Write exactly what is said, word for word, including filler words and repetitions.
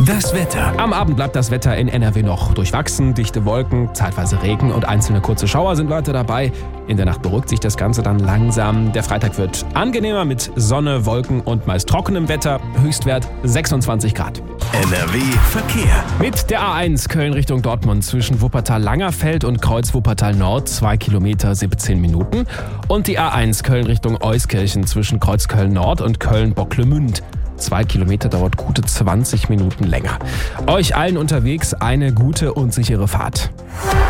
Das Wetter. Am Abend bleibt das Wetter in N R W noch durchwachsen. Dichte Wolken, zeitweise Regen und einzelne kurze Schauer sind weiter dabei. In der Nacht beruhigt sich das Ganze dann langsam. Der Freitag wird angenehmer mit Sonne, Wolken und meist trockenem Wetter. Höchstwert sechsundzwanzig Grad. N R W Verkehr. Mit der A eins Köln Richtung Dortmund zwischen Wuppertal-Langerfeld und Kreuz Wuppertal-Nord zwei Kilometer siebzehn Minuten. Und die A eins Köln Richtung Euskirchen zwischen Kreuz Köln-Nord und Köln-Bocklemünd. Zwei Kilometer dauert gute zwanzig Minuten länger. Euch allen unterwegs eine gute und sichere Fahrt.